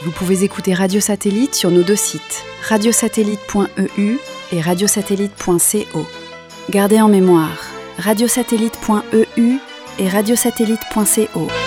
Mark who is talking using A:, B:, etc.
A: Vous pouvez écouter Radio Satellite sur nos 2 sites, radiosatellite.eu et radiosatellite.co. Gardez en mémoire, radiosatellite.eu et radiosatellite.co.